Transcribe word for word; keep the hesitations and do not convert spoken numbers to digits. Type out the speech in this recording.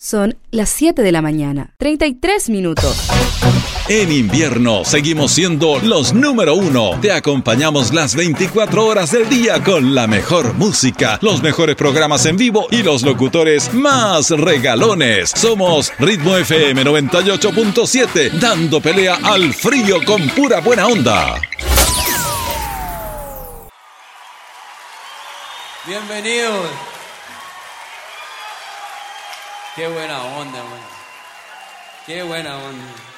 Son las siete de la mañana, treinta y tres minutos. En invierno seguimos siendo los número uno. Te acompañamos las veinticuatro horas del día con la mejor música, los mejores programas en vivo y los locutores más regalones. Somos Ritmo F M noventa y ocho punto siete, dando pelea al frío con pura buena onda. Bienvenidos. Qué buena onda, man. Qué buena onda.